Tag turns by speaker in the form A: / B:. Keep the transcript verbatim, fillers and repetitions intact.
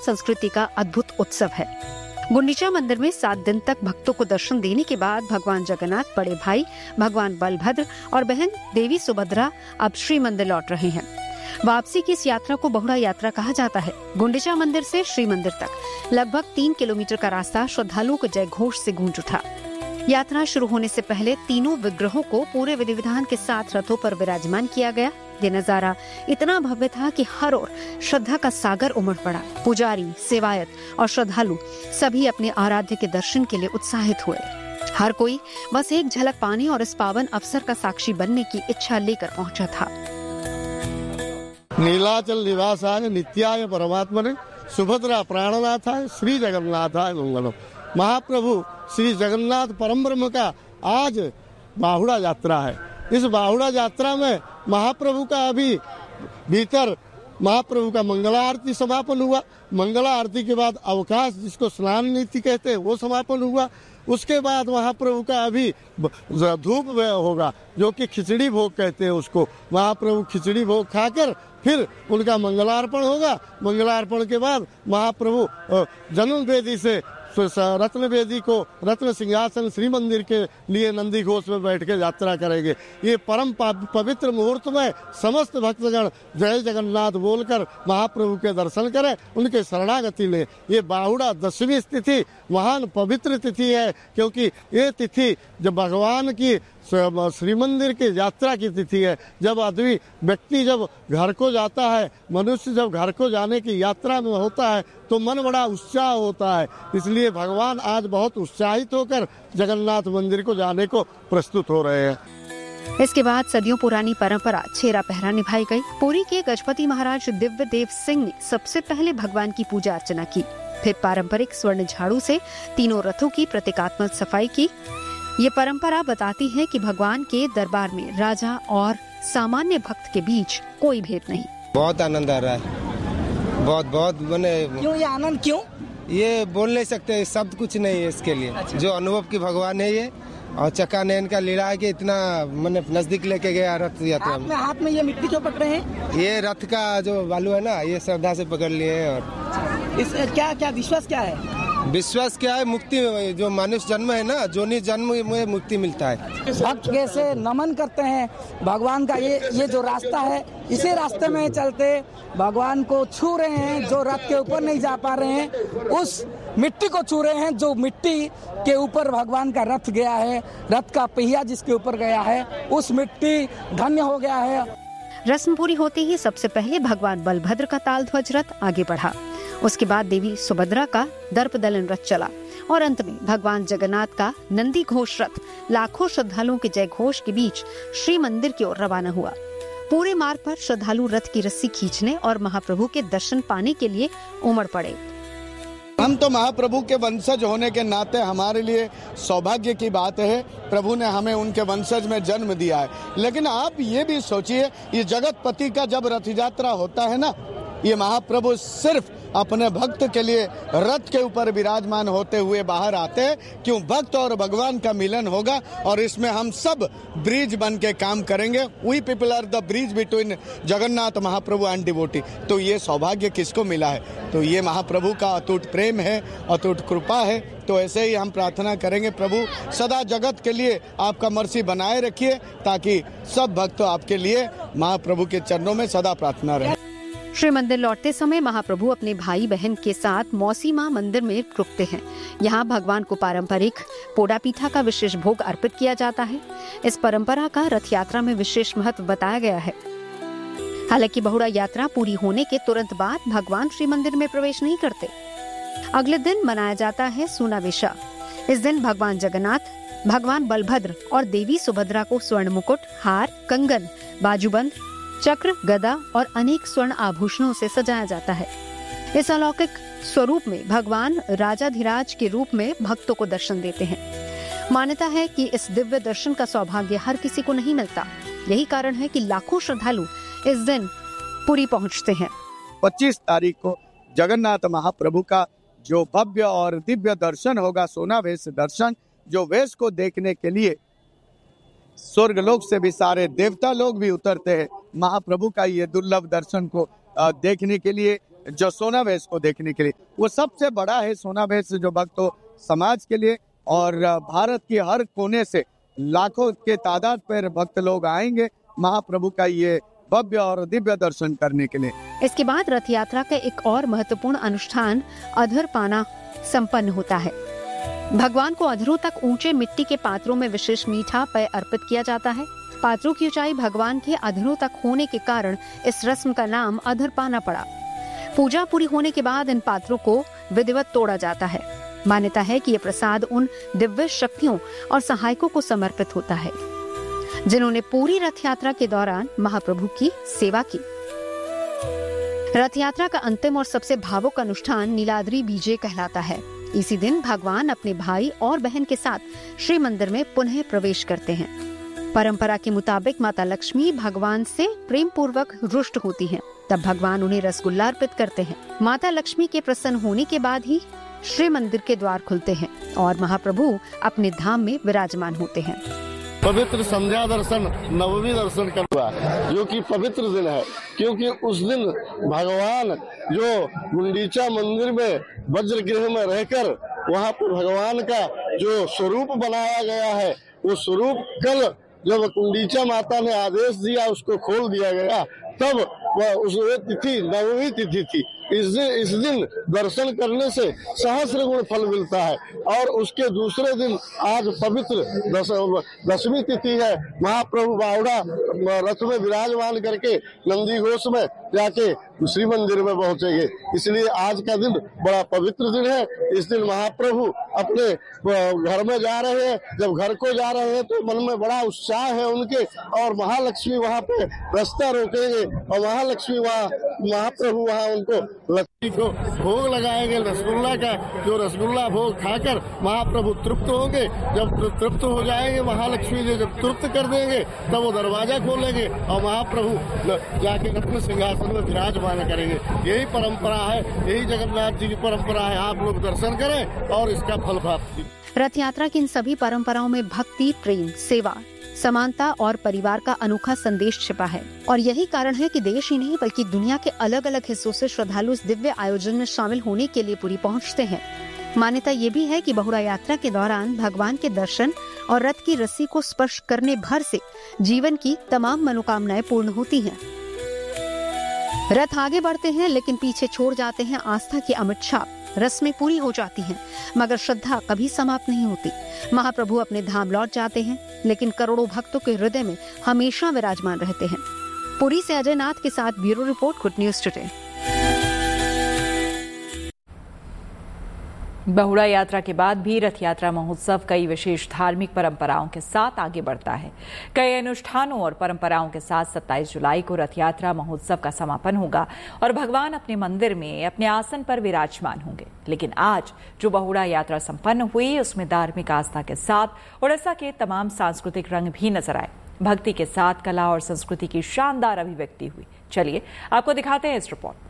A: संस्कृति का अद्भुत उत्सव है। गुंडीचा मंदिर में सात दिन तक भक्तों को दर्शन देने के बाद भगवान जगन्नाथ, बड़े भाई भगवान बलभद्र और बहन देवी सुभद्रा अब श्री मंदिर लौट रहे हैं। वापसी की इस यात्रा को बहुड़ा यात्रा कहा जाता है। गुंडीचा मंदिर से श्री मंदिर तक लगभग तीन किलोमीटर का रास्ता श्रद्धालुओं के जय घोष से गूंज उठा। यात्रा शुरू होने से पहले तीनों विग्रहों को पूरे विधि विधान के साथ रथों पर विराजमान किया गया। ये नजारा इतना भव्य था कि हर ओर श्रद्धा का सागर उमड़ पड़ा। पुजारी, सेवायत और श्रद्धालु सभी अपने आराध्य के दर्शन के लिए उत्साहित हुए। हर कोई बस एक झलक पाने और इस पावन अवसर का साक्षी बनने की इच्छा लेकर पहुंचा था।
B: नीलाचल निवासाय नित्याय परमात्मने सुभद्रा प्राणनाथाय श्री जगन्नाथाय मंगलम। महाप्रभु श्री जगन्नाथ परम ब्रह्म का आज बाहुड़ा यात्रा है। इस बाहुड़ा यात्रा में महाप्रभु का अभी भीतर महाप्रभु का मंगला आरती समापन हुआ। मंगला आरती के बाद अवकाश, जिसको स्नान नीति कहते हैं, वो समापन हुआ। उसके बाद महाप्रभु का अभी धूप होगा, जो कि खिचड़ी भोग कहते हैं उसको। महाप्रभु खिचड़ी भोग खाकर फिर उनका मंगलार्पण होगा। मंगलार्पण के बाद महाप्रभु जन्म वेदी से रत्न वेदी को रत्न सिंहासन श्री मंदिर के लिए नंदी घोष में बैठ के यात्रा करेंगे। ये परम पवित्र मुहूर्त में समस्त भक्तगण जय जगन्नाथ बोलकर महाप्रभु के दर्शन करें, उनके शरणागति लें। ये बाहुड़ा दसवीं तिथि महान पवित्र तिथि है, क्योंकि ये तिथि जब भगवान की श्री मंदिर की यात्रा की तिथि है। जब आदमी व्यक्ति जब घर को जाता है, मनुष्य जब घर को जाने की यात्रा में होता है तो मन बड़ा उत्साह होता है। इसलिए भगवान आज बहुत उत्साहित होकर जगन्नाथ मंदिर को जाने को प्रस्तुत हो रहे हैं।
A: इसके बाद सदियों पुरानी परंपरा छेरा पहरा निभाई गई। पुरी के गजपति महाराज दिव्य देव सिंह ने सबसे पहले भगवान की पूजा अर्चना की। फिर पारंपरिक स्वर्ण झाड़ू से तीनों रथों की प्रतीकात्मक सफाई की। ये परंपरा बताती है कि भगवान के दरबार में राजा और सामान्य भक्त के बीच कोई भेद नहीं।
C: बहुत आनंद आ रहा है, बहुत बहुत मैंने।
D: क्यों ये आनंद क्यों?
C: ये बोल नहीं सकते, शब्द कुछ नहीं है इसके लिए। अच्छा। जो अनुभव की भगवान है ये, और चक्का नयन का लीला है कि इतना मैंने नजदीक लेके गया रथ यात्रा में।
D: हाथ में ये मिट्टी जो पकड़े हैं,
C: ये रथ का जो बालू है ना, ये श्रद्धा से पकड़ लिए हैं। और
D: इस क्या क्या विश्वास क्या है?
C: विश्वास क्या है? मुक्ति, जो मनुष्य जन्म है ना, जोनि जन्म में मुक्ति मिलता है।
D: भक्त कैसे नमन करते हैं भगवान का। ये ये जो रास्ता है, इसी रास्ते में चलते भगवान को छू रहे हैं। जो रथ के ऊपर नहीं जा पा रहे हैं, उस मिट्टी को छू रहे हैं, जो मिट्टी के ऊपर भगवान का रथ गया है, रथ का पहिया जिसके ऊपर गया है, उस मिट्टी धन्य हो गया है।
A: रस्म पूरी होते ही सबसे पहले भगवान बलभद्र का ताल ध्वज रथ आगे बढ़ा। उसके बाद देवी सुभद्रा का दर्प दलन रथ चला और अंत में भगवान जगन्नाथ का नंदी घोष रथ लाखों श्रद्धालुओं के जय घोष के बीच श्री मंदिर की ओर रवाना हुआ। पूरे मार्ग पर श्रद्धालु रथ की रस्सी खींचने और महाप्रभु के दर्शन पाने के लिए उमड़ पड़े।
B: हम तो महाप्रभु के वंशज होने के नाते हमारे लिए सौभाग्य की बात है, प्रभु ने हमें उनके वंशज में जन्म दिया है। लेकिन आप ये भी सोचिए, ये जगतपति का जब रथ यात्रा होता है ना, ये महाप्रभु सिर्फ अपने भक्त के लिए रथ के ऊपर विराजमान होते हुए बाहर आते हैं। क्यों? भक्त और भगवान का मिलन होगा और इसमें हम सब ब्रिज बन के काम करेंगे। We people are the bridge between Jagannath Mahaprabhu and devotee. तो ये सौभाग्य किसको मिला है? तो ये महाप्रभु का अटूट प्रेम है, अटूट कृपा है। तो ऐसे ही हम प्रार्थना करेंगे, प्रभु सदा जगत के लिए आपका मर्सी बनाए रखिए, ताकि सब भक्त आपके लिए महाप्रभु के चरणों में सदा प्रार्थना रहे।
A: श्री मंदिर लौटते समय महाप्रभु अपने भाई बहन के साथ मौसी मां मंदिर में रुकते हैं। यहाँ भगवान को पारंपरिक पोड़ा पीठा का विशेष भोग अर्पित किया जाता है। इस परंपरा का रथ यात्रा में विशेष महत्व बताया गया है। हालांकि बहुड़ा यात्रा पूरी होने के तुरंत बाद भगवान श्री मंदिर में प्रवेश नहीं करते। अगले दिन मनाया जाता है सूनावेशा। इस दिन भगवान जगन्नाथ, भगवान बलभद्र और देवी सुभद्रा को स्वर्ण मुकुट, हार, कंगन, बाजूबंद, चक्र, गदा और अनेक स्वर्ण आभूषणों से सजाया जाता है। इस अलौकिक स्वरूप में भगवान राजाधिराज के रूप में भक्तों को दर्शन देते हैं। मान्यता है कि इस दिव्य दर्शन का सौभाग्य हर किसी को नहीं मिलता। यही कारण है कि लाखों श्रद्धालु इस दिन पुरी पहुंचते हैं।
B: पच्चीस तारीख को जगन्नाथ महाप्रभु का जो भव्य और दिव्य दर्शन होगा, सोनावेश दर्शन, जो वेश को देखने के लिए स्वर्ग लोक से भी सारे देवता लोग भी उतरते हैं। महाप्रभु का ये दुर्लभ दर्शन को देखने के लिए
E: जो सोनावेश को देखने के लिए। वो सबसे बड़ा है सोनावेश जो भक्तों समाज के लिए, और भारत की हर कोने से लाखों के तादाद पर भक्त लोग आएंगे महाप्रभु का ये भव्य और दिव्य दर्शन करने के लिए।
A: इसके बाद रथ यात्रा का एक और महत्वपूर्ण अनुष्ठान अधरपाना संपन्न होता है। भगवान को अधरों तक ऊंचे मिट्टी के पात्रों में विशेष मीठा पेय अर्पित किया जाता है। पात्रों की ऊंचाई भगवान के अधरों तक होने के कारण इस रस्म का नाम अधरपाना पड़ा। पूजा पूरी होने के बाद इन पात्रों को विधिवत तोड़ा जाता है। मान्यता है कि ये प्रसाद उन दिव्य शक्तियों और सहायकों को समर्पित होता है जिन्होंने पूरी रथ यात्रा के दौरान महाप्रभु की सेवा की। रथ यात्रा का अंतिम और सबसे भावुक अनुष्ठान नीलाद्री बीजे कहलाता है। इसी दिन भगवान अपने भाई और बहन के साथ श्री मंदिर में पुनः प्रवेश करते हैं। परंपरा के मुताबिक माता लक्ष्मी भगवान से प्रेम पूर्वक रुष्ट होती हैं। तब भगवान उन्हें रसगुल्ला अर्पित करते हैं। माता लक्ष्मी के प्रसन्न होने के बाद ही श्री मंदिर के द्वार खुलते हैं और महाप्रभु अपने धाम में विराजमान होते हैं।
B: पवित्र संध्या दर्शन, नवमी दर्शन करवा, जो कि पवित्र दिन है, क्योंकि उस दिन भगवान जो गुंडीचा मंदिर में वज्र गृह में रहकर वहाँ पर भगवान का जो स्वरूप बनाया गया है, वो स्वरूप कल जब गुंडीचा माता ने आदेश दिया उसको खोल दिया गया, तब वह उस तिथि नवमी तिथि थी। इस दिन इस दिन दर्शन करने से सहस्र गुण फल मिलता है। और उसके दूसरे दिन आज पवित्र दस, दसवीं तिथि है। महाप्रभु बावड़ा रथ में विराजमान करके नंदी घोष में जाके श्री मंदिर में पहुंचेंगे, इसलिए आज का दिन बड़ा पवित्र दिन है। इस दिन महाप्रभु अपने घर में जा रहे हैं। जब घर को जा रहे हैं तो मन में बड़ा उत्साह है उनके, और महालक्ष्मी वहाँ पे रास्ता रोकेंगे और महालक्ष्मी वहाँ महाप्रभु वहाँ उनको लक्ष्मी को भोग लगाएंगे रसगुल्ला का। जो रसगुल्ला भोग खाकर महाप्रभु तृप्त होंगे। जब तृप्त हो जाएंगे महालक्ष्मी जी जब तृप्त कर देंगे तब वो दरवाजा खोलेंगे और महाप्रभु जाके रत्न सिंहासन में विराजमान करेंगे। यही परंपरा है, यही जगन्नाथ जी की परंपरा है। आप लोग दर्शन करें और इसका फल प्राप्त।
A: रथ यात्रा की इन सभी परंपराओं में भक्ति, प्रेम, सेवा, समानता और परिवार का अनोखा संदेश छिपा है। और यही कारण है कि देश ही नहीं बल्कि दुनिया के अलग अलग हिस्सों से श्रद्धालु इस दिव्य आयोजन में शामिल होने के लिए पूरी पहुंचते हैं। मान्यता ये भी है कि बहुड़ा यात्रा के दौरान भगवान के दर्शन और रथ की रस्सी को स्पर्श करने भर से जीवन की तमाम मनोकामनाएं पूर्ण होती हैं। रथ आगे बढ़ते हैं लेकिन पीछे छोड़ जाते हैं आस्था की अमिट छाप। रस्में पूरी हो जाती हैं मगर श्रद्धा कभी समाप्त नहीं होती। महाप्रभु अपने धाम लौट जाते हैं लेकिन करोड़ों भक्तों के हृदय में हमेशा विराजमान रहते हैं। पुरी से अजय नाथ के साथ bureau report, good news today.
F: Bahuda यात्रा के बाद भी रथ यात्रा महोत्सव कई विशेष धार्मिक परंपराओं के साथ आगे बढ़ता है। कई अनुष्ठानों और परंपराओं के साथ सत्ताईस जुलाई को रथ यात्रा महोत्सव का समापन होगा और भगवान अपने मंदिर में अपने आसन पर विराजमान होंगे। लेकिन आज जो बहुड़ा यात्रा संपन्न हुई उसमें धार्मिक आस्था के साथ उड़ीसा के तमाम सांस्कृतिक रंग भी नजर आए। भक्ति के साथ कला और संस्कृति की शानदार अभिव्यक्ति हुई। चलिए आपको दिखाते हैं इस रिपोर्ट।